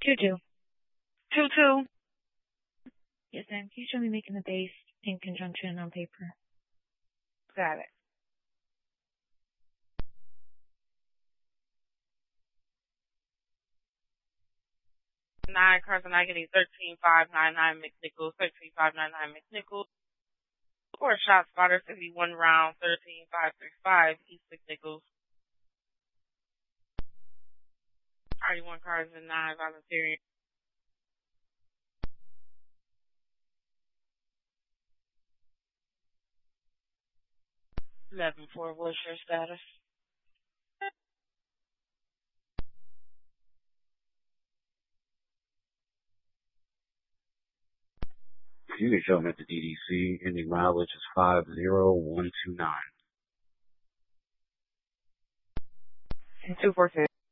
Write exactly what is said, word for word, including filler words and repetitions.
Two two. Two two. Yes, ma'am. Can you show me making the base in conjunction on paper? Got it. Nine Carson Agony, thirteen five nine nine McNichols, thirteen five nine nine McNichols. Or Shot Spotter, fifty-one round, thirteen five three five East McNichols. thirty-one cars and nine volunteering. eleven four, what's your status? You can show them at the D D C. Ending mileage is five zero one two nine. two four two.